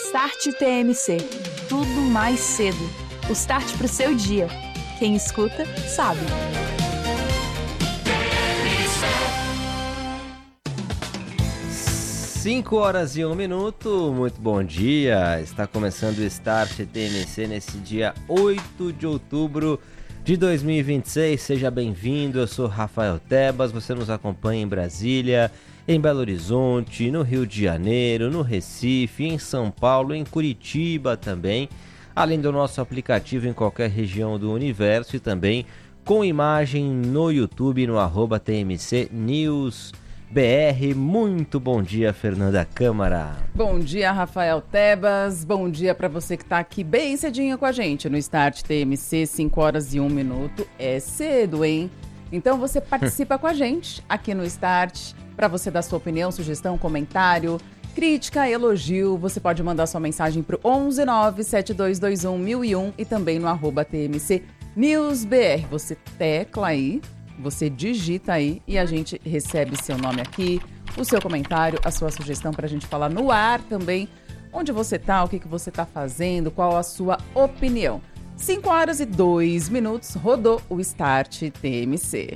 Start TMC. Tudo mais cedo. O start para o seu dia. Quem escuta, sabe. Cinco horas e 1 minuto, muito bom dia. Está começando o Start TMC nesse dia 8 de outubro de 2026. Seja bem-vindo, eu sou Rafael Tebas. Você nos acompanha em Brasília, em Belo Horizonte, no Rio de Janeiro, no Recife, em São Paulo, em Curitiba também, além do nosso aplicativo em qualquer região do universo e também com imagem no YouTube no @TMC News BR. Muito bom dia, Fernanda Câmara. Bom dia, Rafael Tebas. Bom dia para você que está aqui bem cedinho com a gente no Start TMC, 5 horas e 1 minuto. É cedo, hein? Então você participa com a gente aqui no Start para você dar sua opinião, sugestão, comentário, crítica, elogio. Você pode mandar sua mensagem para o 11972211001 e também no @TMC News BR. Você tecla aí. Você digita aí e a gente recebe seu nome aqui, o seu comentário, a sua sugestão para a gente falar no ar também. Onde você tá, o que você tá fazendo, qual a sua opinião. 5 horas e 2 minutos, rodou o Start TMC.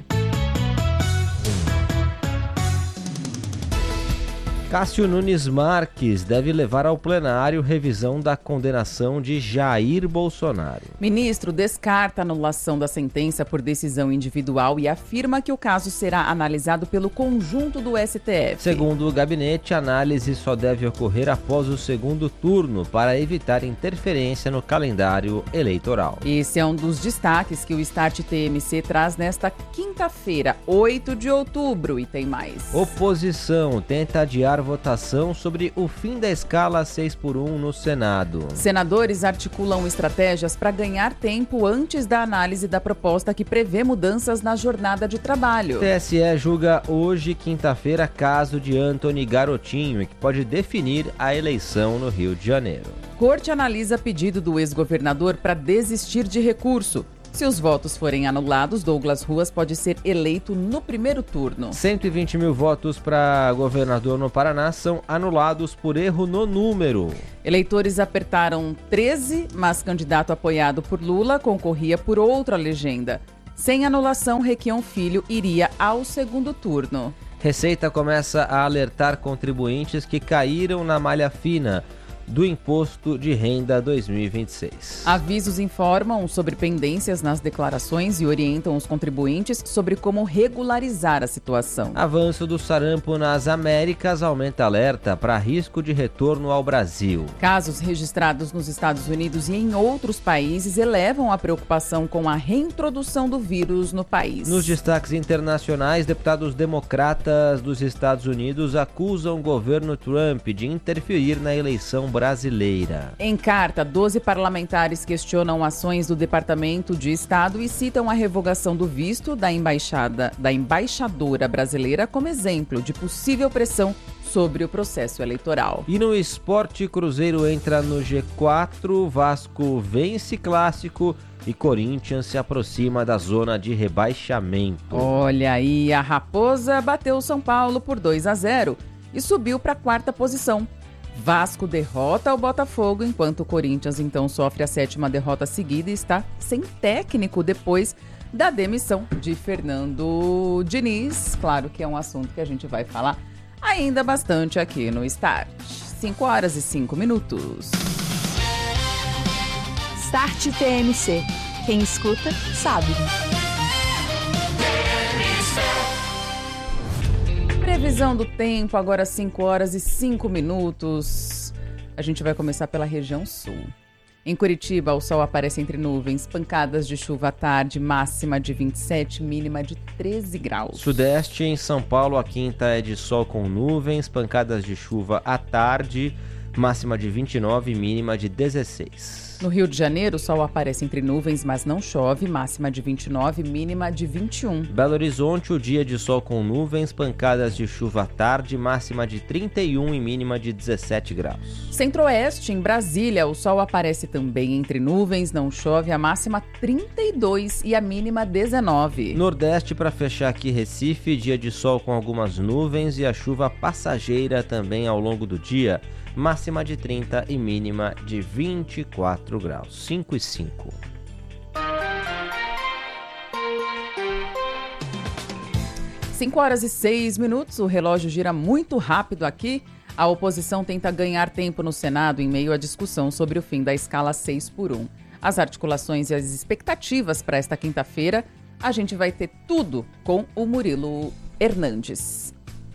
Cássio Nunes Marques deve levar ao plenário revisão da condenação de Jair Bolsonaro. Ministro descarta a anulação da sentença por decisão individual e afirma que o caso será analisado pelo conjunto do STF. Segundo o gabinete, a análise só deve ocorrer após o segundo turno para evitar interferência no calendário eleitoral. Esse é um dos destaques que o Start TMC traz nesta quinta-feira, 8 de outubro, e tem mais. Oposição tenta adiar votação sobre o fim da escala 6x1 no Senado. Senadores articulam estratégias para ganhar tempo antes da análise da proposta que prevê mudanças na jornada de trabalho. TSE julga hoje, quinta-feira, caso de Antony Garotinho, que pode definir a eleição no Rio de Janeiro. Corte analisa pedido do ex-governador para desistir de recurso. Se os votos forem anulados, Douglas Ruas pode ser eleito no primeiro turno. 120 mil votos para governador no Paraná são anulados por erro no número. Eleitores apertaram 13, mas candidato apoiado por Lula concorria por outra legenda. Sem anulação, Requião Filho iria ao segundo turno. Receita começa a alertar contribuintes que caíram na malha fina do Imposto de Renda 2026. Avisos informam sobre pendências nas declarações e orientam os contribuintes sobre como regularizar a situação. Avanço do sarampo nas Américas aumenta alerta para risco de retorno ao Brasil. Casos registrados nos Estados Unidos e em outros países elevam a preocupação com a reintrodução do vírus no país. Nos destaques internacionais, deputados democratas dos Estados Unidos acusam o governo Trump de interferir na eleição brasileira. Em carta, 12 parlamentares questionam ações do Departamento de Estado e citam a revogação do visto da embaixadora brasileira como exemplo de possível pressão sobre o processo eleitoral. E no esporte, Cruzeiro entra no G4, Vasco vence clássico e Corinthians se aproxima da zona de rebaixamento. Olha aí, a Raposa bateu o São Paulo por 2-0 e subiu para a 4ª posição. Vasco derrota o Botafogo, enquanto o Corinthians então sofre a 7ª derrota seguida e está sem técnico depois da demissão de Fernando Diniz. Claro que é um assunto que a gente vai falar ainda bastante aqui no Start. 5 horas e 5 minutos. Start TMC. Quem escuta, sabe. Previsão do tempo, agora 5 horas e 5 minutos. A gente vai começar pela região sul. Em Curitiba, o sol aparece entre nuvens, pancadas de chuva à tarde, máxima de 27, mínima de 13 graus. Sudeste, em São Paulo, a quinta é de sol com nuvens, pancadas de chuva à tarde, máxima de 29, mínima de 16. No Rio de Janeiro, o sol aparece entre nuvens, mas não chove, máxima de 29, mínima de 21. Belo Horizonte, o dia de sol com nuvens, pancadas de chuva à tarde, máxima de 31 e mínima de 17 graus. Centro-Oeste, em Brasília, o sol aparece também entre nuvens, não chove, a máxima 32 e a mínima 19. Nordeste, para fechar aqui, Recife, dia de sol com algumas nuvens e a chuva passageira também ao longo do dia, máxima de 30 e mínima de 24 graus. 5 e 5. Cinco horas e 6 minutos, o relógio gira muito rápido aqui. A oposição tenta ganhar tempo no Senado em meio à discussão sobre o fim da escala 6x1. As articulações e as expectativas para esta quinta-feira, a gente vai ter tudo com o Murilo Hernandes.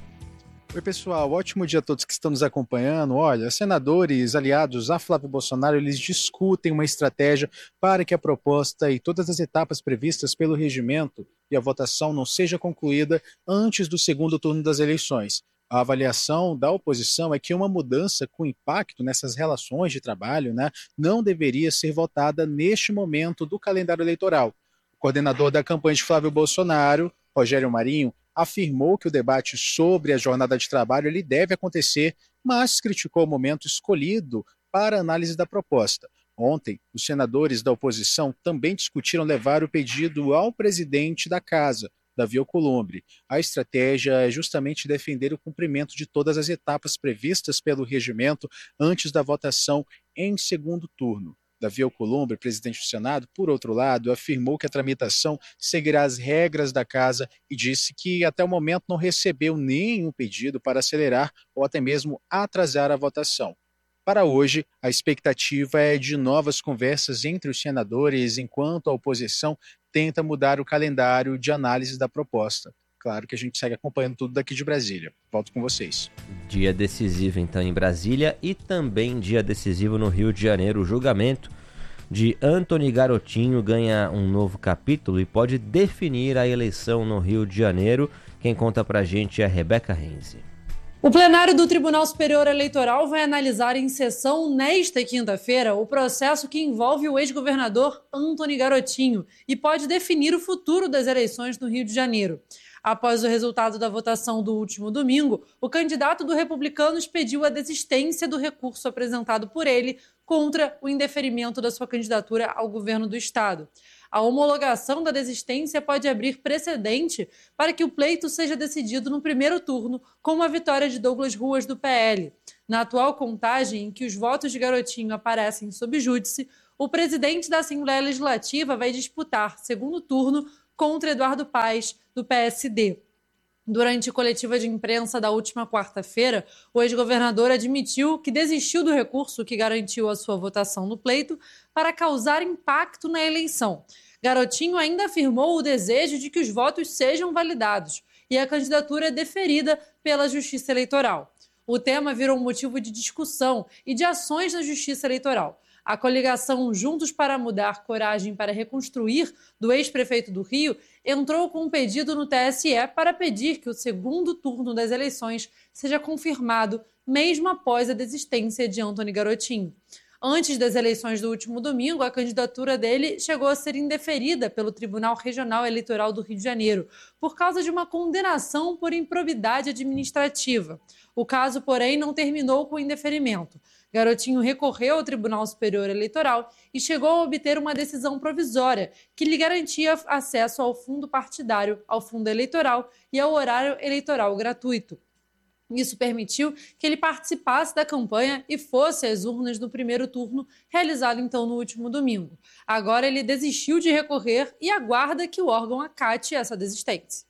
Oi, pessoal. Ótimo dia a todos que estão nos acompanhando. Olha, senadores aliados a Flávio Bolsonaro, eles discutem uma estratégia para que a proposta e todas as etapas previstas pelo regimento e a votação não seja concluída antes do segundo turno das eleições. A avaliação da oposição é que uma mudança com impacto nessas relações de trabalho, não deveria ser votada neste momento do calendário eleitoral. O coordenador da campanha de Flávio Bolsonaro, Rogério Marinho, afirmou que o debate sobre a jornada de trabalho ele deve acontecer, mas criticou o momento escolhido para a análise da proposta. Ontem, os senadores da oposição também discutiram levar o pedido ao presidente da Casa, Davi Alcolumbre. A estratégia é justamente defender o cumprimento de todas as etapas previstas pelo regimento antes da votação em segundo turno. Davi Alcolumbre, presidente do Senado, por outro lado, afirmou que a tramitação seguirá as regras da Casa e disse que até o momento não recebeu nenhum pedido para acelerar ou até mesmo atrasar a votação. Para hoje, a expectativa é de novas conversas entre os senadores, enquanto a oposição tenta mudar o calendário de análise da proposta. Claro que a gente segue acompanhando tudo daqui de Brasília. Volto com vocês. Dia decisivo, então, em Brasília e também dia decisivo no Rio de Janeiro. O julgamento de Antony Garotinho ganha um novo capítulo e pode definir a eleição no Rio de Janeiro. Quem conta pra gente é a Rebeca Renzi. O plenário do Tribunal Superior Eleitoral vai analisar em sessão nesta quinta-feira o processo que envolve o ex-governador Antony Garotinho e pode definir o futuro das eleições no Rio de Janeiro. Após o resultado da votação do último domingo, o candidato do Republicanos pediu a desistência do recurso apresentado por ele contra o indeferimento da sua candidatura ao governo do estado. A homologação da desistência pode abrir precedente para que o pleito seja decidido no primeiro turno, com a vitória de Douglas Ruas do PL. Na atual contagem, em que os votos de Garotinho aparecem sob júdice, o presidente da Assembleia Legislativa vai disputar segundo turno contra Eduardo Paes, do PSD. Durante a coletiva de imprensa da última quarta-feira, o ex-governador admitiu que desistiu do recurso que garantiu a sua votação no pleito para causar impacto na eleição. Garotinho ainda afirmou o desejo de que os votos sejam validados e a candidatura deferida pela Justiça Eleitoral. O tema virou motivo de discussão e de ações na Justiça Eleitoral. A coligação Juntos para Mudar, Coragem para Reconstruir, do ex-prefeito do Rio, entrou com um pedido no TSE para pedir que o segundo turno das eleições seja confirmado, mesmo após a desistência de Antony Garotinho. Antes das eleições do último domingo, a candidatura dele chegou a ser indeferida pelo Tribunal Regional Eleitoral do Rio de Janeiro, por causa de uma condenação por improbidade administrativa. O caso, porém, não terminou com o indeferimento. Garotinho recorreu ao Tribunal Superior Eleitoral e chegou a obter uma decisão provisória que lhe garantia acesso ao fundo partidário, ao fundo eleitoral e ao horário eleitoral gratuito. Isso permitiu que ele participasse da campanha e fosse às urnas no primeiro turno, realizado então no último domingo. Agora ele desistiu de recorrer e aguarda que o órgão acate essa desistência.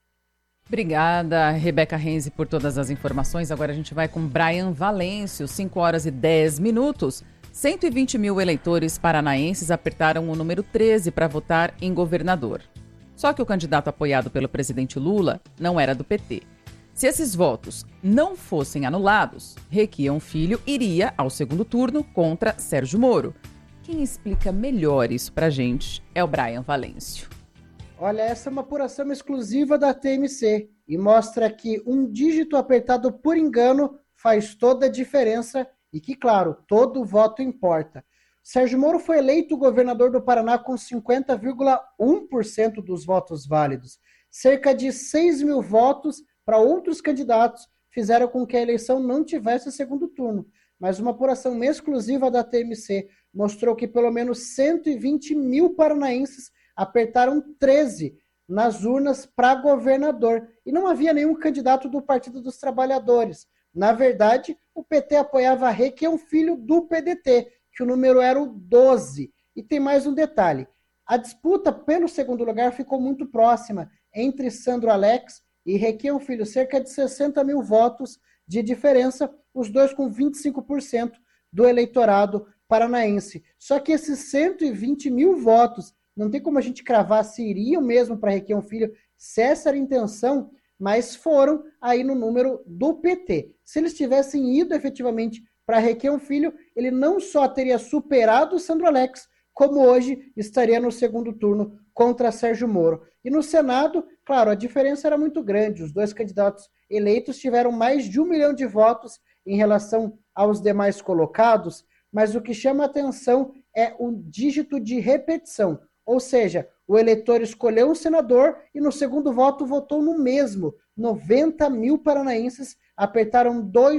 Obrigada, Rebeca Renzi, por todas as informações. Agora a gente vai com Brian Valêncio, 5 horas e 10 minutos. 120 mil eleitores paranaenses apertaram o número 13 para votar em governador. Só que o candidato apoiado pelo presidente Lula não era do PT. Se esses votos não fossem anulados, Requião Filho iria ao segundo turno contra Sérgio Moro. Quem explica melhor isso pra gente é o Brian Valêncio. Olha, essa é uma apuração exclusiva da TMC e mostra que um dígito apertado por engano faz toda a diferença e que, claro, todo voto importa. Sérgio Moro foi eleito governador do Paraná com 50,1% dos votos válidos. Cerca de 6 mil votos para outros candidatos fizeram com que a eleição não tivesse segundo turno. Mas uma apuração exclusiva da TMC mostrou que pelo menos 120 mil paranaenses apertaram 13 nas urnas para governador. E não havia nenhum candidato do Partido dos Trabalhadores. Na verdade, o PT apoiava Requião Filho do PDT, que o número era o 12. E tem mais um detalhe. A disputa pelo segundo lugar ficou muito próxima entre Sandro Alex e Requião Filho, cerca de 60 mil votos de diferença, os dois com 25% do eleitorado paranaense. Só que esses 120 mil votos, não tem como a gente cravar se iriam mesmo para Requião Filho, se essa era a intenção, mas foram aí no número do PT. Se eles tivessem ido efetivamente para Requião Filho, ele não só teria superado o Sandro Alex, como hoje estaria no segundo turno contra Sérgio Moro. E no Senado, claro, a diferença era muito grande. Os dois candidatos eleitos tiveram mais de 1 milhão de votos em relação aos demais colocados, mas o que chama a atenção é o dígito de repetição. Ou seja, o eleitor escolheu um senador e no segundo voto votou no mesmo. 90 mil paranaenses apertaram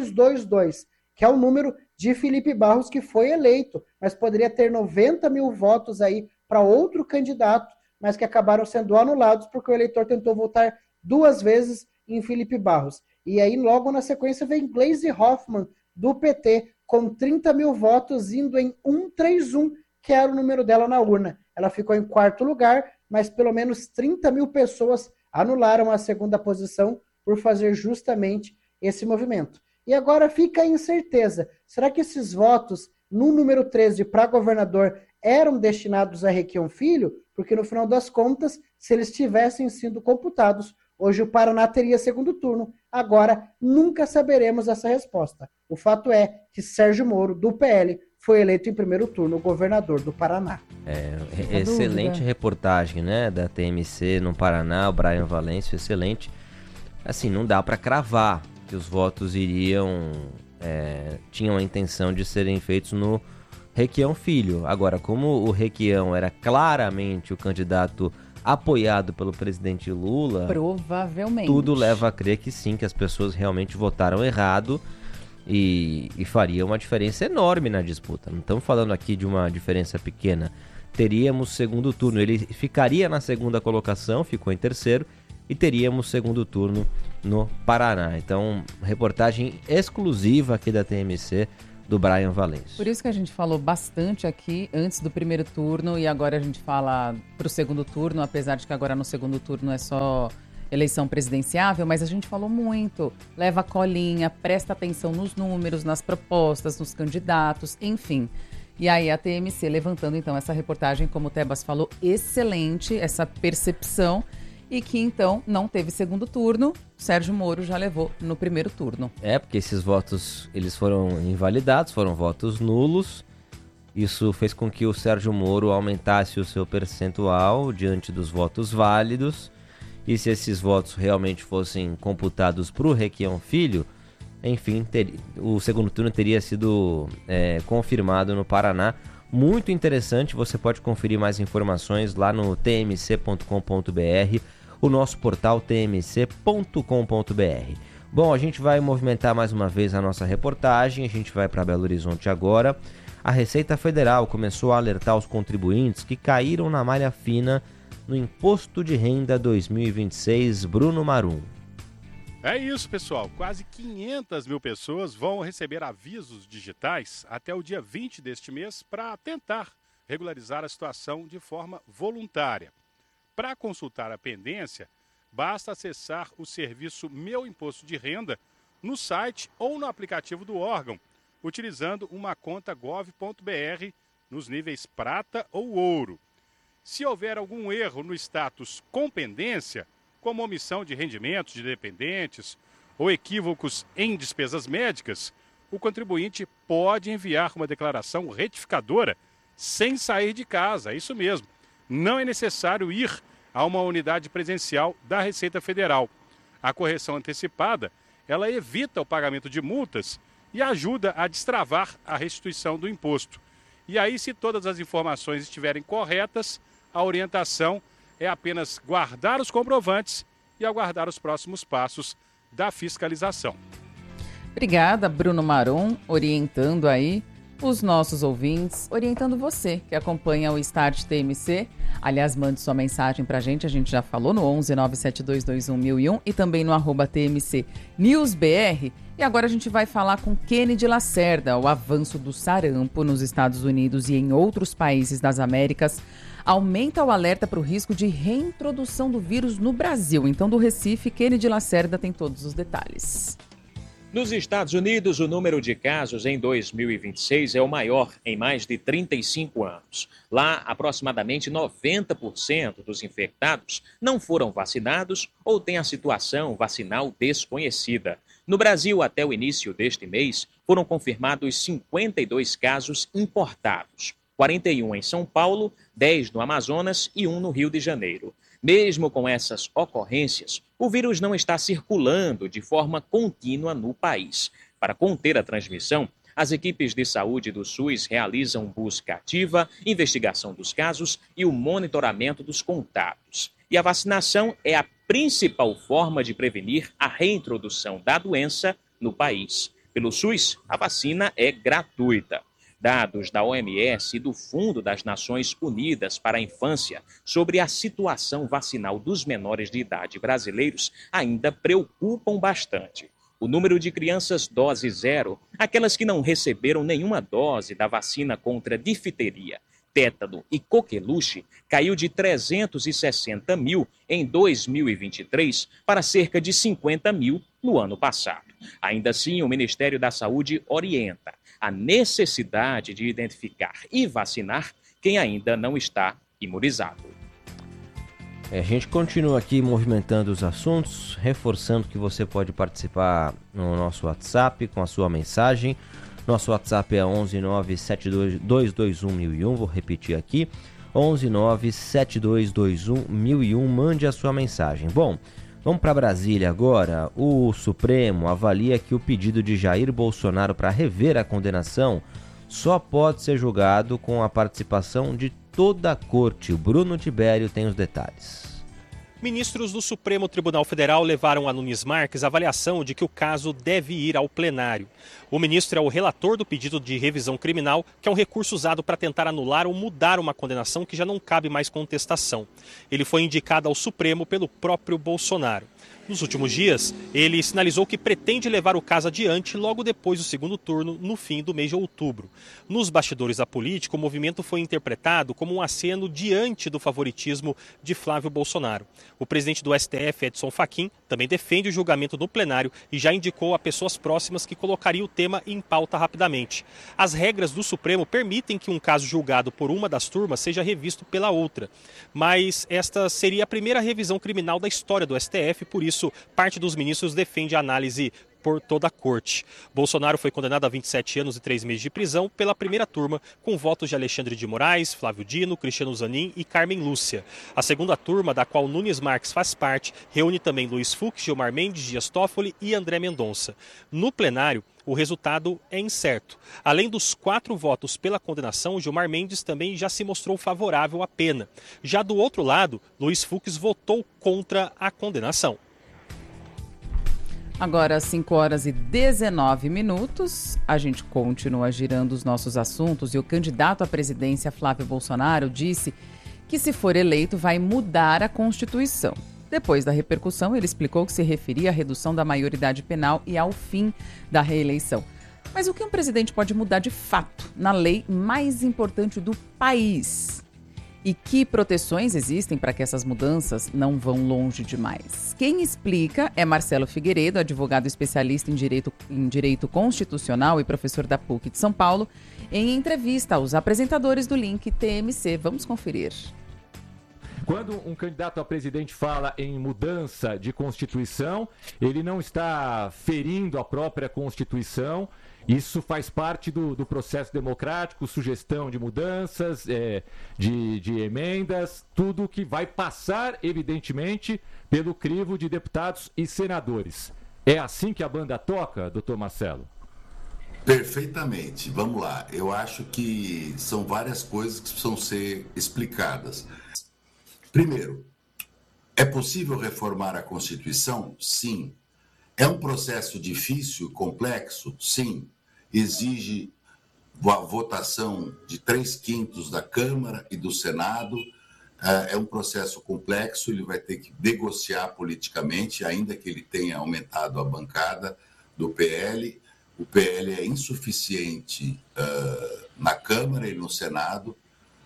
222, que é o número de Felipe Barros, que foi eleito, mas poderia ter 90 mil votos aí para outro candidato, mas que acabaram sendo anulados porque o eleitor tentou votar 2 vezes em Felipe Barros. E aí, logo na sequência, vem Gleisi Hoffmann, do PT, com 30 mil votos, indo em 131, que era o número dela na urna. Ela ficou em 4º lugar, mas pelo menos 30 mil pessoas anularam a segunda posição por fazer justamente esse movimento. E agora fica a incerteza. Será que esses votos no número 13 para governador eram destinados a Requião Filho? Porque no final das contas, se eles tivessem sido computados, hoje o Paraná teria segundo turno. Agora nunca saberemos essa resposta. O fato é que Sérgio Moro, do PL, foi eleito em primeiro turno governador do Paraná. Excelente reportagem, né, da TMC no Paraná, o Brian Valêncio, excelente. Assim, não dá para cravar que os votos tinham a intenção de serem feitos no Requião Filho. Agora, como o Requião era claramente o candidato apoiado pelo presidente Lula, provavelmente tudo leva a crer que sim, que as pessoas realmente votaram errado e faria uma diferença enorme na disputa. Não estamos falando aqui de uma diferença pequena. Teríamos segundo turno, ele ficaria na segunda colocação, ficou em terceiro, e teríamos segundo turno no Paraná. Então, reportagem exclusiva aqui da TMC do Brian Valêncio. Por isso que a gente falou bastante aqui antes do primeiro turno e agora a gente fala para o segundo turno, apesar de que agora no segundo turno é só eleição presidenciável, mas a gente falou muito. Leva a colinha, presta atenção nos números, nas propostas, nos candidatos, enfim. E aí a TMC levantando então essa reportagem, como o Tebas falou, excelente, essa percepção, e que então não teve segundo turno, Sérgio Moro já levou no primeiro turno. Porque esses votos, eles foram invalidados, foram votos nulos. Isso fez com que o Sérgio Moro aumentasse o seu percentual diante dos votos válidos. E se esses votos realmente fossem computados para o Requião Filho, enfim, o segundo turno teria sido confirmado no Paraná. Muito interessante, você pode conferir mais informações lá no tmc.com.br, o nosso portal tmc.com.br. Bom, a gente vai movimentar mais uma vez a nossa reportagem, a gente vai para Belo Horizonte agora. A Receita Federal começou a alertar os contribuintes que caíram na malha fina no Imposto de Renda 2026. Bruno Marum. É isso, pessoal. Quase 500 mil pessoas vão receber avisos digitais até o dia 20 deste mês para tentar regularizar a situação de forma voluntária. Para consultar a pendência, basta acessar o serviço Meu Imposto de Renda no site ou no aplicativo do órgão, utilizando uma conta gov.br nos níveis prata ou ouro. Se houver algum erro no status com pendência, como omissão de rendimentos de dependentes ou equívocos em despesas médicas, o contribuinte pode enviar uma declaração retificadora sem sair de casa. É isso mesmo. Não é necessário ir a uma unidade presencial da Receita Federal. A correção antecipada, ela evita o pagamento de multas e ajuda a destravar a restituição do imposto. E aí, se todas as informações estiverem corretas, a orientação é apenas guardar os comprovantes e aguardar os próximos passos da fiscalização. Obrigada, Bruno Maron, orientando aí os nossos ouvintes, orientando você que acompanha o Start TMC. Aliás, mande sua mensagem pra gente, a gente já falou no 11 97221 1001 e também no @TMC NewsBR. E agora a gente vai falar com Kennedy Lacerda. O avanço do sarampo nos Estados Unidos e em outros países das Américas aumenta o alerta para o risco de reintrodução do vírus no Brasil. Então, do Recife, Kennedy Lacerda tem todos os detalhes. Nos Estados Unidos, o número de casos em 2026 é o maior em mais de 35 anos. Lá, aproximadamente 90% dos infectados não foram vacinados ou têm a situação vacinal desconhecida. No Brasil, até o início deste mês, foram confirmados 52 casos importados. 41 em São Paulo, 10 no Amazonas e 1 no Rio de Janeiro. Mesmo com essas ocorrências, o vírus não está circulando de forma contínua no país. Para conter a transmissão, as equipes de saúde do SUS realizam busca ativa, investigação dos casos e o monitoramento dos contatos. E a vacinação é a principal forma de prevenir a reintrodução da doença no país. Pelo SUS, a vacina é gratuita. Dados da OMS e do Fundo das Nações Unidas para a Infância sobre a situação vacinal dos menores de idade brasileiros ainda preocupam bastante. O número de crianças dose zero, aquelas que não receberam nenhuma dose da vacina contra difteria, tétano e coqueluche, caiu de 360 mil em 2023 para cerca de 50 mil no ano passado. Ainda assim, o Ministério da Saúde orienta a necessidade de identificar e vacinar quem ainda não está imunizado. A gente continua aqui movimentando os assuntos, reforçando que você pode participar no nosso WhatsApp com a sua mensagem. Nosso WhatsApp é 11 97221 1001, vou repetir aqui, 11 97221 1001, mande a sua mensagem. Bom, vamos para Brasília agora. O Supremo avalia que o pedido de Jair Bolsonaro para rever a condenação só pode ser julgado com a participação de toda a corte. O Bruno Tibério tem os detalhes. Ministros do Supremo Tribunal Federal levaram a Nunes Marques a avaliação de que o caso deve ir ao plenário. O ministro é o relator do pedido de revisão criminal, que é um recurso usado para tentar anular ou mudar uma condenação que já não cabe mais contestação. Ele foi indicado ao Supremo pelo próprio Bolsonaro. Nos últimos dias, ele sinalizou que pretende levar o caso adiante logo depois do segundo turno, no fim do mês de outubro. Nos bastidores da política, o movimento foi interpretado como um aceno diante do favoritismo de Flávio Bolsonaro. O presidente do STF, Edson Fachin, também defende o julgamento no plenário e já indicou a pessoas próximas que colocariam o tema em pauta rapidamente. As regras do Supremo permitem que um caso julgado por uma das turmas seja revisto pela outra, mas esta seria a primeira revisão criminal da história do STF, por isso parte dos ministros defende a análise por toda a corte. Bolsonaro foi condenado a 27 anos e 3 meses de prisão pela primeira turma, com votos de Alexandre de Moraes, Flávio Dino, Cristiano Zanin e Carmen Lúcia. A segunda turma, da qual Nunes Marques faz parte, reúne também Luiz Fux, Gilmar Mendes, Dias Toffoli e André Mendonça. No plenário, o resultado é incerto. Além dos 4 votos pela condenação, Gilmar Mendes também já se mostrou favorável à pena. Já do outro lado, Luiz Fux votou contra a condenação. Agora, 5 horas e 19 minutos, a gente continua girando os nossos assuntos e o candidato à presidência, Flávio Bolsonaro, disse que se for eleito vai mudar a Constituição. Depois da repercussão, ele explicou que se referia à redução da maioridade penal e ao fim da reeleição. Mas o que um presidente pode mudar de fato na lei mais importante do país? E que proteções existem para que essas mudanças não vão longe demais? Quem explica é Marcelo Figueiredo, advogado especialista em direito constitucional e professor da PUC de São Paulo, em entrevista aos apresentadores do Link TMC. Vamos conferir. Quando um candidato a presidente fala em mudança de Constituição, ele não está ferindo a própria Constituição. Isso faz parte do processo democrático, sugestão de mudanças, de emendas, tudo que vai passar, evidentemente, pelo crivo de deputados e senadores. É assim que a banda toca, doutor Marcelo? Perfeitamente. Vamos lá. Eu acho que são várias coisas que precisam ser explicadas. Primeiro, é possível reformar a Constituição? Sim. É um processo difícil, complexo? Sim. Exige a votação de 3/5 da Câmara e do Senado. É um processo complexo, ele vai ter que negociar politicamente, ainda que ele tenha aumentado a bancada do PL. O PL é insuficiente na Câmara e no Senado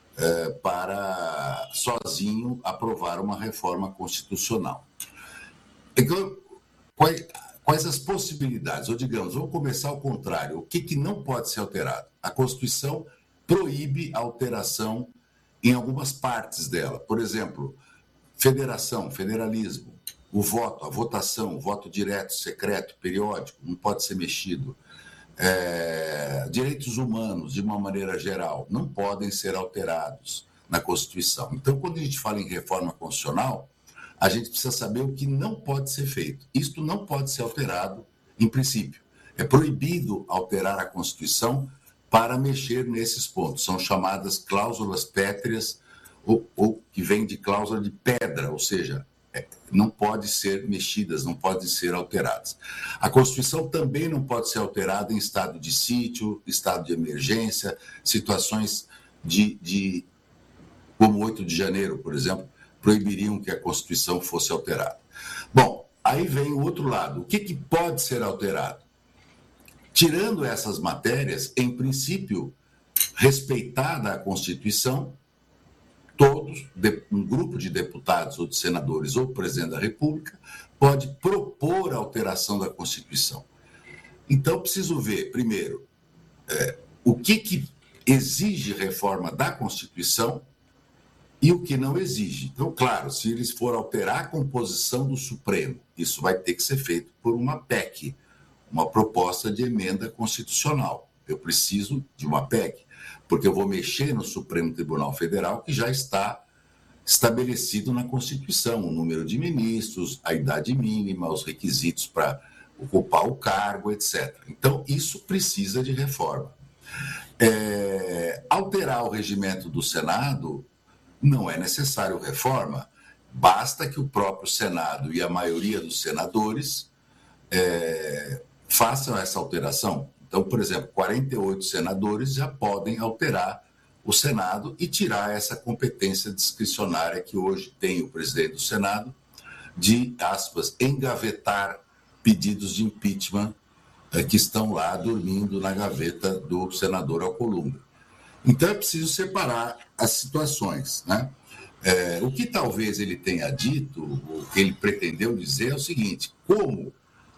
para, sozinho, aprovar uma reforma constitucional. Então, quais as possibilidades? Ou, digamos, vamos começar ao contrário. O que não pode ser alterado? A Constituição proíbe a alteração em algumas partes dela. Por exemplo, federação, federalismo. O voto, a votação, o voto direto, secreto, periódico, não pode ser mexido. Direitos humanos, de uma maneira geral, não podem ser alterados na Constituição. Então, quando a gente fala em reforma constitucional, a gente precisa saber o que não pode ser feito. Isto não pode ser alterado, em princípio. É proibido alterar a Constituição para mexer nesses pontos. São chamadas cláusulas pétreas, ou que vem de cláusula de pedra, ou seja, não pode ser mexidas, não podem ser alteradas. A Constituição também não pode ser alterada em estado de sítio, estado de emergência, situações como 8 de janeiro, por exemplo, proibiriam que a Constituição fosse alterada. Bom, aí vem o outro lado. O que pode ser alterado? Tirando essas matérias, em princípio, respeitada a Constituição, um grupo de deputados ou de senadores ou presidente da República pode propor a alteração da Constituição. Então, preciso ver, primeiro, o que exige reforma da Constituição e o que não exige. Então, claro, se eles forem alterar a composição do Supremo, isso vai ter que ser feito por uma PEC, uma proposta de emenda constitucional. Eu preciso de uma PEC, porque eu vou mexer no Supremo Tribunal Federal, que já está estabelecido na Constituição, o número de ministros, a idade mínima, os requisitos para ocupar o cargo, etc. Então, isso precisa de reforma. Alterar o regimento do Senado não é necessário reforma, basta que o próprio Senado e a maioria dos senadores façam essa alteração. Então, por exemplo, 48 senadores já podem alterar o Senado e tirar essa competência discricionária que hoje tem o presidente do Senado de, aspas, engavetar pedidos de impeachment que estão lá dormindo na gaveta do senador Alcolumbre. Então, é preciso separar as situações, né? O que talvez ele tenha dito, o que ele pretendeu dizer é o seguinte: como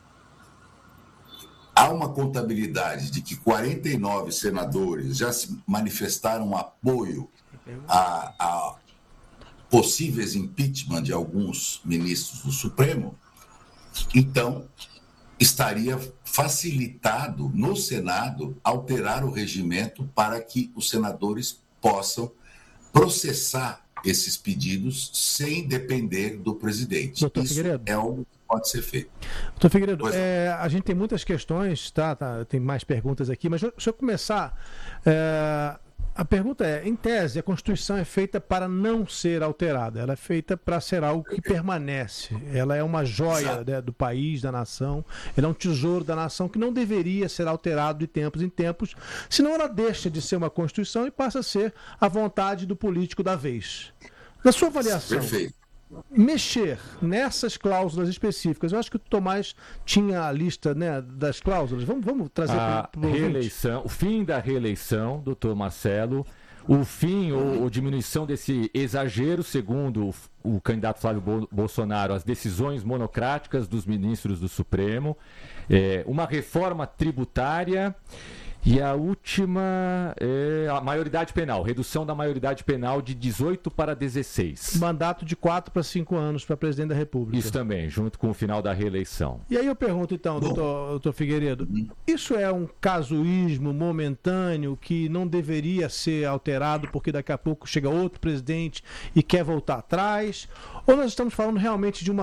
há uma contabilidade de que 49 senadores já se manifestaram apoio a possíveis impeachment de alguns ministros do Supremo, então estaria facilitado no Senado alterar o regimento para que os senadores possam processar esses pedidos sem depender do presidente. Doutor Isso Figueiredo, é algo que pode ser feito. Doutor Figueiredo, a gente tem muitas questões, tem mais perguntas aqui, mas deixa eu começar. A pergunta é, em tese, a Constituição é feita para não ser alterada, ela é feita para ser algo que permanece, ela é uma joia, né, do país, da nação, ela é um tesouro da nação que não deveria ser alterado de tempos em tempos, senão ela deixa de ser uma Constituição e passa a ser a vontade do político da vez. Na sua avaliação, mexer nessas cláusulas específicas, eu acho que o Tomás tinha a lista, né, das cláusulas. Vamos trazer para o reeleição, o fim da reeleição, doutor Marcelo, o fim ou diminuição desse exagero, segundo o candidato Flávio Bolsonaro, as decisões monocráticas dos ministros do Supremo, uma reforma tributária. E a última é a maioridade penal, redução da maioridade penal de 18 para 16. Mandato de 4 para 5 anos para presidente da República. Isso também, junto com o final da reeleição. E aí eu pergunto então, doutor Figueiredo, isso é um casuísmo momentâneo que não deveria ser alterado porque daqui a pouco chega outro presidente e quer voltar atrás? Ou nós estamos falando realmente de uma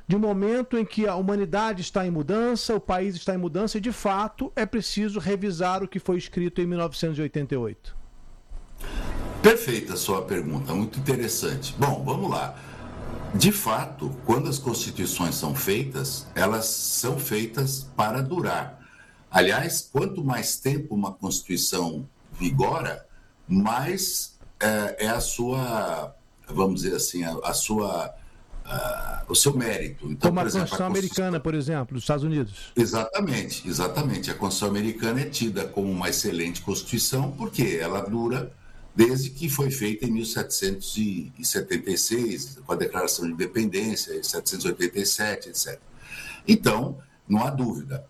de um momento em que a humanidade está em mudança, o país está em mudança e, de fato, é preciso revisar o que foi escrito em 1988? Perfeita a sua pergunta, muito interessante. Bom, vamos lá. De fato, quando as constituições são feitas, elas são feitas para durar. Aliás, quanto mais tempo uma constituição vigora, mais é a sua, vamos dizer assim, o seu mérito. Então, como a exemplo, Constituição americana, por exemplo, dos Estados Unidos. Exatamente. A Constituição americana é tida como uma excelente Constituição porque ela dura desde que foi feita em 1776, com a Declaração de Independência, em 1787, etc. Então, não há dúvida.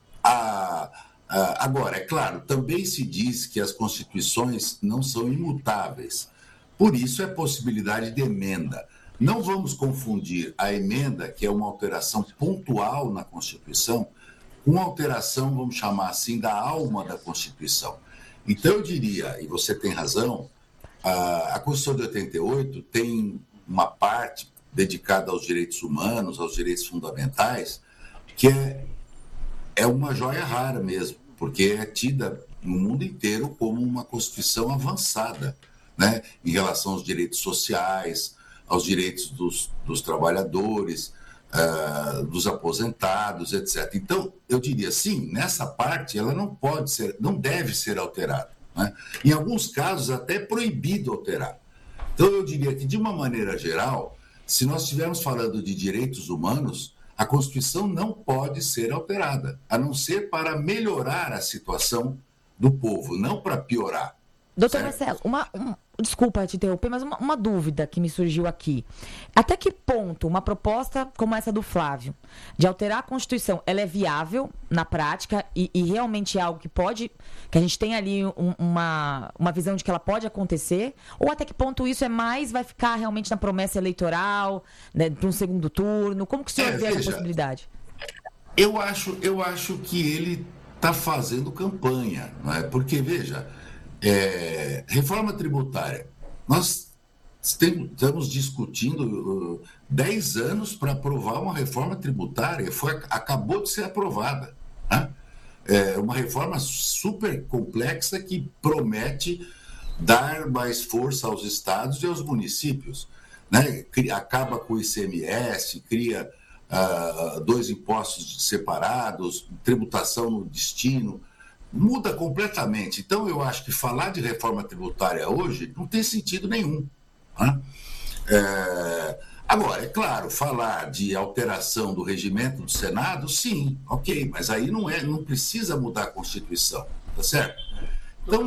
Agora, é claro, também se diz que as constituições não são imutáveis. Por isso, é possibilidade de emenda. Não vamos confundir a emenda, que é uma alteração pontual na Constituição, com a alteração, vamos chamar assim, da alma da Constituição. Então, eu diria, e você tem razão, a Constituição de 88 tem uma parte dedicada aos direitos humanos, aos direitos fundamentais, que é uma joia rara mesmo, porque é tida no mundo inteiro como uma Constituição avançada, né, em relação aos direitos sociais, aos direitos dos trabalhadores, dos aposentados, etc. Então, eu diria, sim, nessa parte ela não deve ser alterada, né? Em alguns casos, até é proibido alterar. Então, eu diria que, de uma maneira geral, se nós estivermos falando de direitos humanos, a Constituição não pode ser alterada, a não ser para melhorar a situação do povo, não para piorar. Doutor Marcelo, desculpa te interromper, mas uma dúvida que me surgiu aqui. Até que ponto uma proposta como essa do Flávio, de alterar a Constituição, ela é viável na prática e realmente é algo que a gente tem ali uma visão de que ela pode acontecer? Ou até que ponto isso vai ficar realmente na promessa eleitoral, né, para um segundo turno? Como que o senhor vê essa possibilidade? Eu acho que ele está fazendo campanha, não é? Porque, veja... reforma tributária. Nós estamos discutindo 10 anos para aprovar uma reforma tributária, acabou de ser aprovada, né? É uma reforma super complexa que promete dar mais força aos estados e aos municípios, né? Acaba com o ICMS, cria 2 impostos separados, tributação no destino, muda completamente. Então, eu acho que falar de reforma tributária hoje não tem sentido nenhum, né? Agora, é claro, falar de alteração do regimento do Senado, sim, ok, mas aí não precisa mudar a Constituição, tá certo? Então,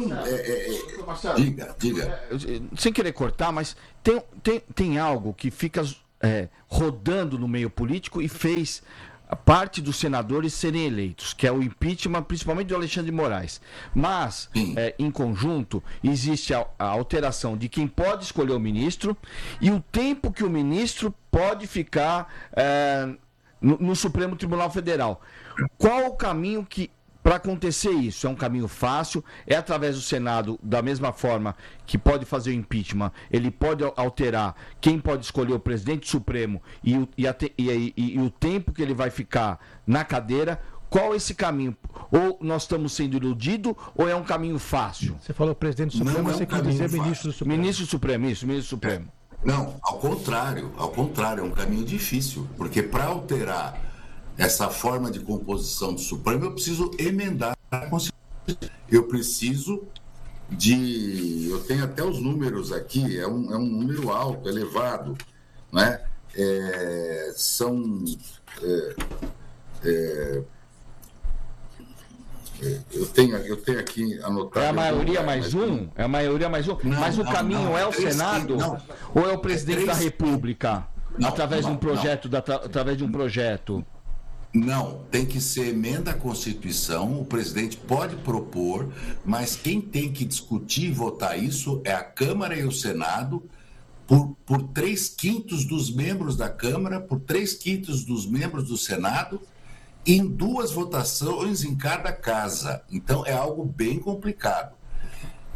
diga. Sem querer cortar, mas tem algo que fica rodando no meio político e fez parte dos senadores serem eleitos, que é o impeachment, principalmente do Alexandre de Moraes. Mas, em conjunto, existe a alteração de quem pode escolher o ministro e o tempo que o ministro pode ficar no Supremo Tribunal Federal. Qual o caminho para acontecer isso? É um caminho fácil? É através do Senado, da mesma forma que pode fazer o impeachment, ele pode alterar quem pode escolher o presidente supremo e o tempo que ele vai ficar na cadeira. Qual é esse caminho? Ou nós estamos sendo iludidos ou é um caminho fácil? Você falou presidente supremo, você quer dizer ministro do Supremo. Ministro Supremo, isso, ministro Supremo. Não, ao contrário, é um caminho difícil, porque para alterar essa forma de composição do Supremo, eu preciso emendar a Constituição. Eu tenho até os números aqui, é um número alto, elevado, né? Eu tenho aqui anotado. É a maioria mais um? É a maioria mais um? Mas o caminho é o Senado ou é o presidente da República? Através de um projeto? Não, tem que ser emenda à Constituição, o presidente pode propor, mas quem tem que discutir e votar isso é a Câmara e o Senado, por 3/5 dos membros da Câmara, por 3/5 dos membros do Senado, em 2 votações em cada casa. Então, é algo bem complicado.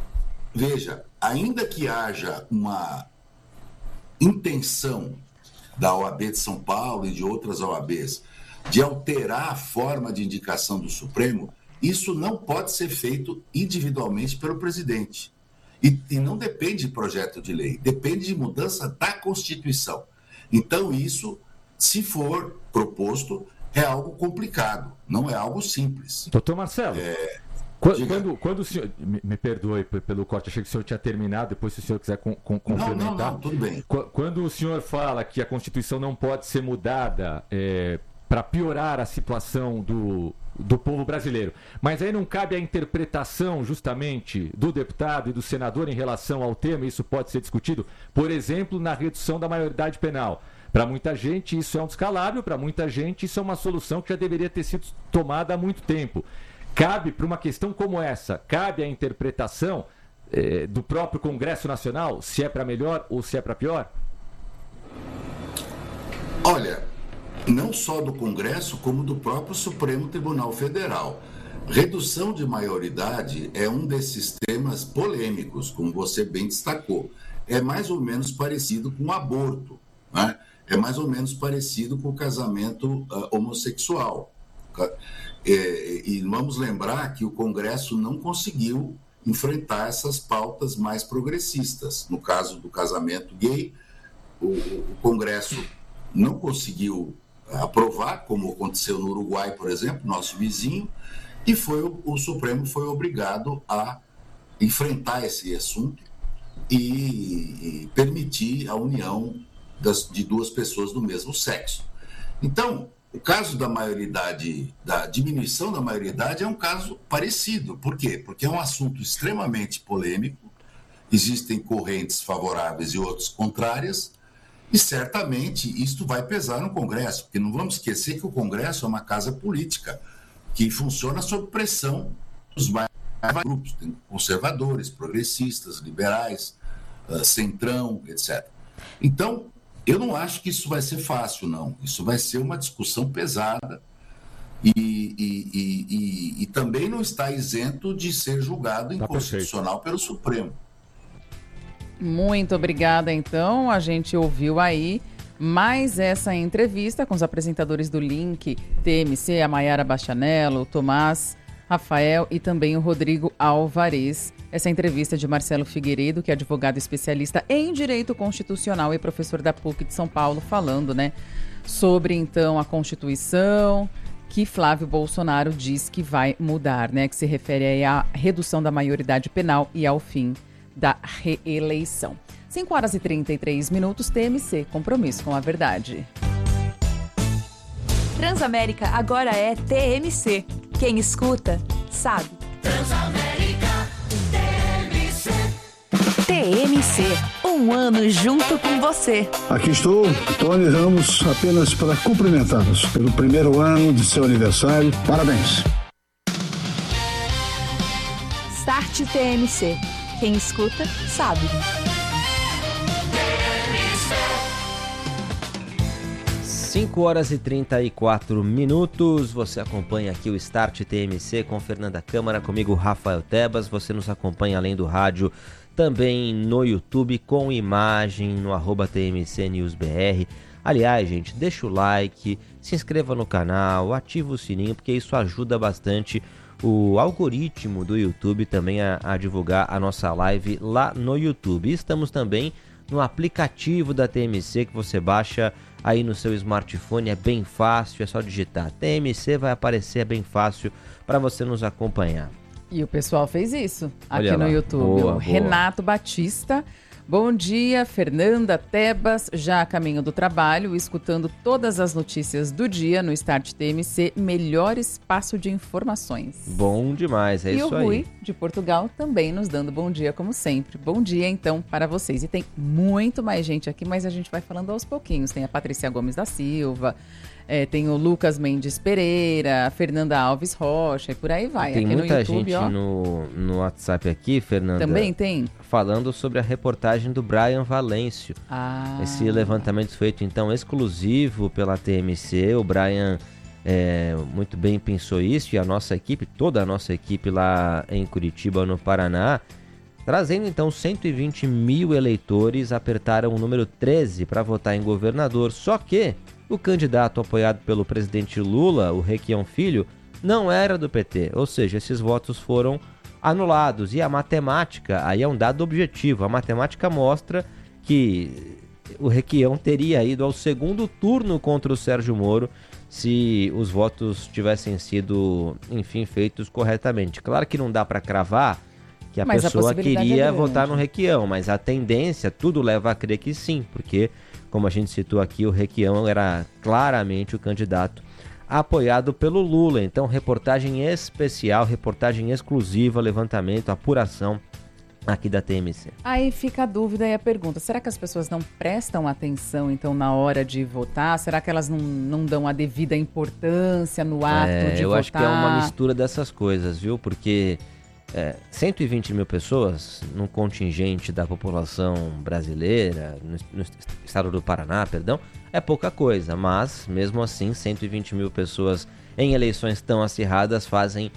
Veja, ainda que haja uma intenção da OAB de São Paulo e de outras OABs, de alterar a forma de indicação do Supremo, isso não pode ser feito individualmente pelo presidente. E não depende de projeto de lei, depende de mudança da Constituição. Então, isso, se for proposto, é algo complicado, não é algo simples. Doutor Marcelo, quando o senhor... Me perdoe pelo corte, achei que o senhor tinha terminado, depois se o senhor quiser complementar. Não, tudo bem. Quando o senhor fala que a Constituição não pode ser mudada para piorar a situação do povo brasileiro, mas aí não cabe a interpretação justamente do deputado e do senador em relação ao tema, isso pode ser discutido, por exemplo, na redução da maioridade penal. Para muita gente isso é um descalabro, para muita gente isso é uma solução que já deveria ter sido tomada há muito tempo. Cabe, para uma questão como essa, cabe a interpretação do próprio Congresso Nacional, se é para melhor ou se é para pior? Olha, não só do Congresso, como do próprio Supremo Tribunal Federal. Redução de maioridade é um desses temas polêmicos, como você bem destacou. É mais ou menos parecido com o aborto, né? É mais ou menos parecido com o casamento homossexual. E vamos lembrar que o Congresso não conseguiu enfrentar essas pautas mais progressistas. No caso do casamento gay, o Congresso não conseguiu aprovar, como aconteceu no Uruguai, por exemplo, nosso vizinho, e o Supremo foi obrigado a enfrentar esse assunto e permitir a união de duas pessoas do mesmo sexo. Então, o caso da maioridade, da diminuição da maioridade é um caso parecido. Por quê? Porque é um assunto extremamente polêmico, existem correntes favoráveis e outras contrárias, e certamente isto vai pesar no Congresso, porque não vamos esquecer que o Congresso é uma casa política que funciona sob pressão dos mais grupos, tem conservadores, progressistas, liberais, centrão, etc. Então, eu não acho que isso vai ser fácil, não. Isso vai ser uma discussão pesada e também não está isento de ser julgado inconstitucional pelo Supremo. Muito obrigada, então. A gente ouviu aí mais essa entrevista com os apresentadores do Link TMC, a Mayara Bastianello, o Tomás Rafael e também o Rodrigo Alvarez. Essa entrevista de Marcelo Figueiredo, que é advogado especialista em Direito Constitucional e professor da PUC de São Paulo, falando, né, sobre, então, a Constituição que Flávio Bolsonaro diz que vai mudar, né, que se refere aí à redução da maioridade penal e ao fim da reeleição. 5h33, TMC, compromisso com a verdade. Transamérica agora é TMC. Quem escuta, sabe. Transamérica, TMC. TMC, um ano junto com você. Aqui estou, Tony Ramos, apenas para cumprimentá-los pelo primeiro ano de seu aniversário. Parabéns. Start TMC. Quem escuta, sabe. 5h34, você acompanha aqui o Start TMC com Fernanda Câmara, comigo Rafael Tebas. Você nos acompanha além do rádio também no YouTube com imagem no @TMCNewsBR. Aliás, gente, deixa o like, se inscreva no canal, ativa o sininho, porque isso ajuda bastante o algoritmo do YouTube também a divulgar a nossa live lá no YouTube. E estamos também no aplicativo da TMC que você baixa aí no seu smartphone, é bem fácil, é só digitar TMC, vai aparecer, é bem fácil para você nos acompanhar. E o pessoal fez isso aqui Olha no lá. YouTube. Boa, o Renato Batista. Bom dia, Fernanda, Tebas, já a caminho do trabalho, escutando todas as notícias do dia no Start TMC, melhor espaço de informações. Bom demais, é e isso o Rui, aí. de Portugal, também nos dando bom dia, como sempre. Bom dia, então, para vocês. E tem muito mais gente aqui, mas a gente vai falando aos pouquinhos. Tem a Patrícia Gomes da Silva, tem o Lucas Mendes Pereira, a Fernanda Alves Rocha, e por aí vai. Tem aqui muita no YouTube, gente no WhatsApp aqui, Fernanda. Também tem? Falando sobre a reportagem do Brian Valêncio. Esse levantamento feito, então, exclusivo pela TMC. O Brian muito bem pensou isso, e a nossa equipe, toda a nossa equipe lá em Curitiba, no Paraná, Trazendo então 120 mil eleitores, apertaram o número 13 para votar em governador. Só que o candidato apoiado pelo presidente Lula, o Requião Filho, não era do PT. Ou seja, esses votos foram anulados. E a matemática, aí é um dado objetivo, a matemática mostra que o Requião teria ido ao segundo turno contra o Sérgio Moro se os votos tivessem sido, enfim, feitos corretamente. Claro que não dá para cravar que a pessoa queria votar no Requião, mas a tendência, tudo leva a crer que sim, porque, como a gente citou aqui, o Requião era claramente o candidato apoiado pelo Lula. Então, reportagem especial, reportagem exclusiva, levantamento, apuração aqui da TMC. Aí fica a dúvida e a pergunta, será que as pessoas não prestam atenção, então, na hora de votar? Será que elas não dão a devida importância no ato de votar? Eu acho que é uma mistura dessas coisas, viu? Porque 120 mil pessoas num contingente da população brasileira, no estado do Paraná, perdão, é pouca coisa, mas mesmo assim 120 mil pessoas em eleições tão acirradas fazem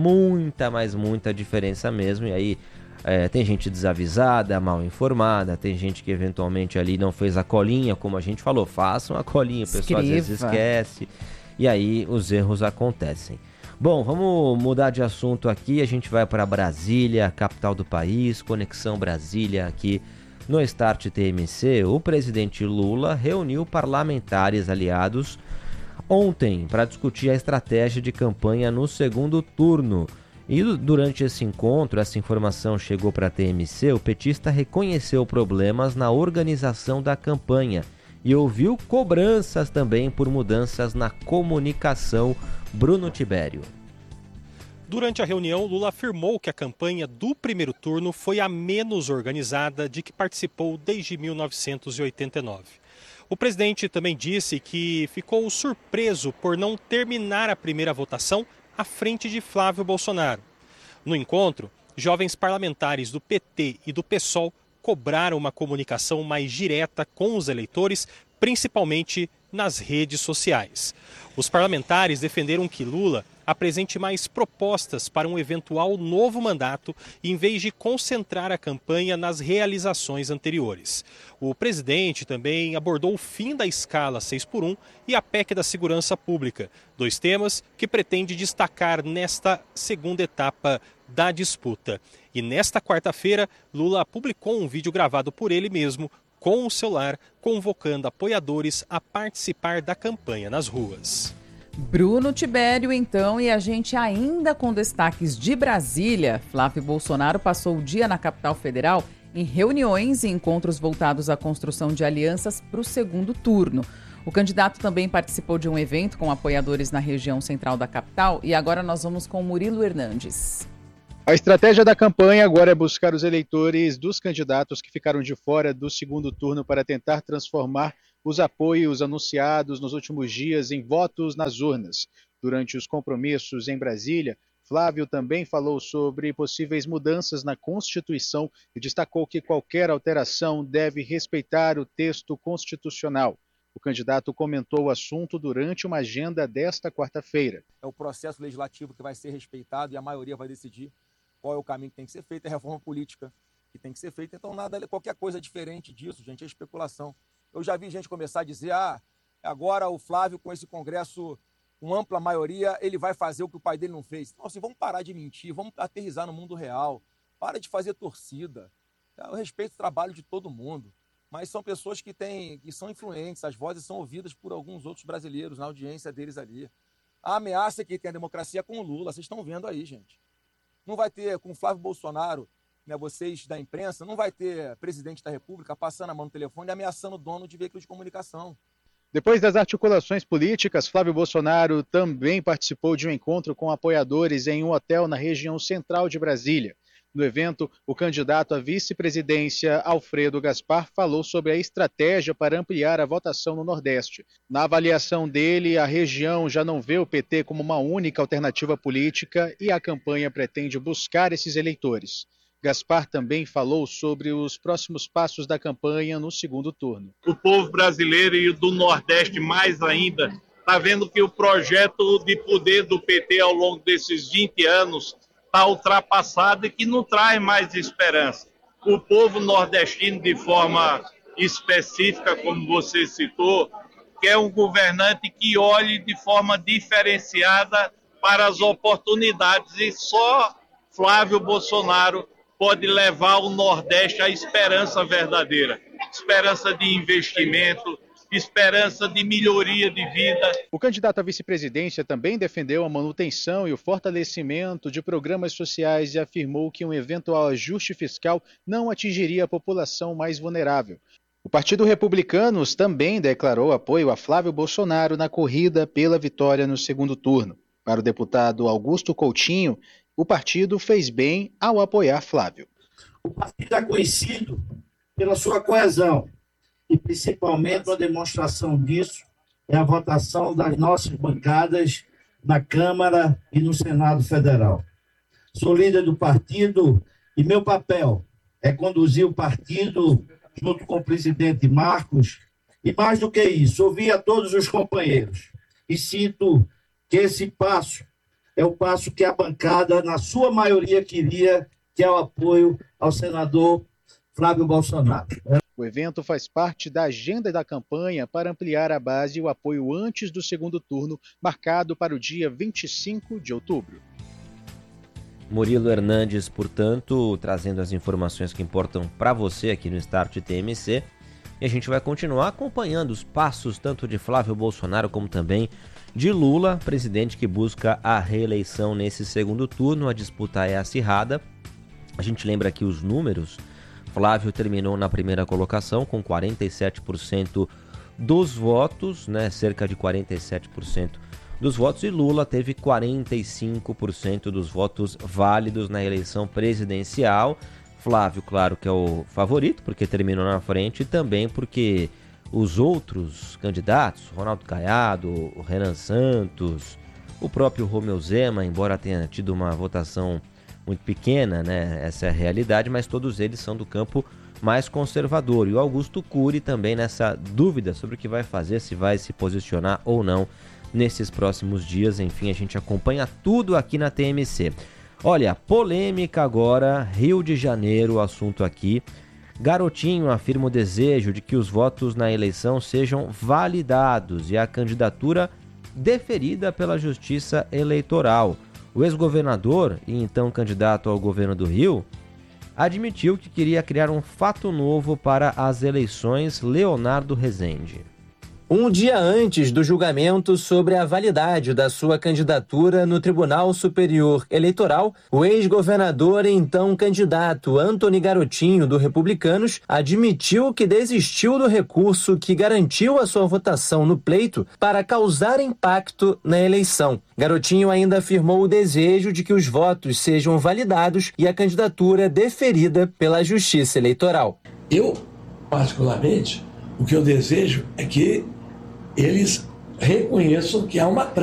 muita diferença mesmo. E aí tem gente desavisada, mal informada, tem gente que eventualmente ali não fez a colinha, como a gente falou, façam a colinha, o pessoal às vezes esquece e aí os erros acontecem. Bom, vamos mudar de assunto aqui, a gente vai para Brasília, capital do país, Conexão Brasília aqui no Start TMC. O presidente Lula reuniu parlamentares aliados ontem para discutir a estratégia de campanha no segundo turno. E durante esse encontro, essa informação chegou para a TMC, o petista reconheceu problemas na organização da campanha e ouviu cobranças também por mudanças na comunicação. Bruno Tibério. Durante a reunião, Lula afirmou que a campanha do primeiro turno foi a menos organizada de que participou desde 1989. O presidente também disse que ficou surpreso por não terminar a primeira votação à frente de Flávio Bolsonaro. No encontro, jovens parlamentares do PT e do PSOL cobraram uma comunicação mais direta com os eleitores, principalmente nas redes sociais. Os parlamentares defenderam que Lula apresente mais propostas para um eventual novo mandato, em vez de concentrar a campanha nas realizações anteriores. O presidente também abordou o fim da escala 6x1 e a PEC da Segurança Pública, dois temas que pretende destacar nesta segunda etapa da disputa. E nesta quarta-feira, Lula publicou um vídeo gravado por ele mesmo, com o celular, convocando apoiadores a participar da campanha nas ruas. Bruno Tibério, então, e a gente ainda com destaques de Brasília. Flávio Bolsonaro passou o dia na capital federal em reuniões e encontros voltados à construção de alianças para o segundo turno. O candidato também participou de um evento com apoiadores na região central da capital e agora nós vamos com Murilo Hernandes. A estratégia da campanha agora é buscar os eleitores dos candidatos que ficaram de fora do segundo turno para tentar transformar os apoios anunciados nos últimos dias em votos nas urnas. Durante os compromissos em Brasília, Flávio também falou sobre possíveis mudanças na Constituição e destacou que qualquer alteração deve respeitar o texto constitucional. O candidato comentou o assunto durante uma agenda desta quarta-feira. É o processo legislativo que vai ser respeitado e a maioria vai decidir qual é o caminho que tem que ser feito, é a reforma política que tem que ser feita. Então, qualquer coisa diferente disso, gente, é especulação. Eu já vi gente começar a dizer, agora o Flávio, com esse Congresso com ampla maioria, ele vai fazer o que o pai dele não fez. Então, assim, vamos parar de mentir, vamos aterrissar no mundo real, para de fazer torcida. Eu respeito o trabalho de todo mundo, mas são pessoas que são influentes, as vozes são ouvidas por alguns outros brasileiros na audiência deles ali. A ameaça que tem a democracia é com o Lula, vocês estão vendo aí, gente. Não vai ter, com o Flávio Bolsonaro, né, vocês da imprensa, não vai ter presidente da República passando a mão no telefone e ameaçando o dono de veículo de comunicação. Depois das articulações políticas, Flávio Bolsonaro também participou de um encontro com apoiadores em um hotel na região central de Brasília. No evento, o candidato à vice-presidência, Alfredo Gaspar, falou sobre a estratégia para ampliar a votação no Nordeste. Na avaliação dele, a região já não vê o PT como uma única alternativa política e a campanha pretende buscar esses eleitores. Gaspar também falou sobre os próximos passos da campanha no segundo turno. O povo brasileiro e do Nordeste mais ainda está vendo que o projeto de poder do PT ao longo desses 20 anos está ultrapassada e que não traz mais esperança. O povo nordestino, de forma específica, como você citou, quer um governante que olhe de forma diferenciada para as oportunidades, e só Flávio Bolsonaro pode levar o Nordeste à esperança verdadeira, esperança de investimento, esperança de melhoria de vida. O candidato à vice-presidência também defendeu a manutenção e o fortalecimento de programas sociais e afirmou que um eventual ajuste fiscal não atingiria a população mais vulnerável. O Partido Republicanos também declarou apoio a Flávio Bolsonaro na corrida pela vitória no segundo turno. Para o deputado Augusto Coutinho, o partido fez bem ao apoiar Flávio. O partido é conhecido pela sua coesão e, principalmente, uma demonstração disso é a votação das nossas bancadas na Câmara e no Senado Federal. Sou líder do partido e meu papel é conduzir o partido junto com o presidente Marcos, e mais do que isso, ouvir a todos os companheiros. E sinto que esse passo é o passo que a bancada, na sua maioria, queria, que é o apoio ao senador Flávio Bolsonaro. O evento faz parte da agenda da campanha para ampliar a base e o apoio antes do segundo turno, marcado para o dia 25 de outubro. Murilo Hernandes, portanto, trazendo as informações que importam para você aqui no Start TMC. E a gente vai continuar acompanhando os passos tanto de Flávio Bolsonaro como também de Lula, presidente que busca a reeleição nesse segundo turno. A disputa é acirrada. A gente lembra aqui os números. Flávio terminou na primeira colocação com 47% dos votos, né? Cerca de 47% dos votos, e Lula teve 45% dos votos válidos na eleição presidencial. Flávio, claro que é o favorito, porque terminou na frente, e também porque os outros candidatos, Ronaldo Caiado, o Renan Santos, o próprio Romeu Zema, embora tenha tido uma votação muito pequena, né? Essa é a realidade, mas todos eles são do campo mais conservador. E o Augusto Cury também nessa dúvida sobre o que vai fazer, se vai se posicionar ou não nesses próximos dias. Enfim, a gente acompanha tudo aqui na TMC. Olha, polêmica agora, Rio de Janeiro, o assunto aqui. Garotinho afirma o desejo de que os votos na eleição sejam validados e a candidatura deferida pela Justiça Eleitoral. O ex-governador e então candidato ao governo do Rio admitiu que queria criar um fato novo para as eleições. Leonardo Rezende. Um dia antes do julgamento sobre a validade da sua candidatura no Tribunal Superior Eleitoral, o ex-governador e então candidato Antony Garotinho, do Republicanos, admitiu que desistiu do recurso que garantiu a sua votação no pleito para causar impacto na eleição. Garotinho ainda afirmou o desejo de que os votos sejam validados e a candidatura deferida pela Justiça Eleitoral. Eu, particularmente, o que eu desejo é que eles reconheçam que há uma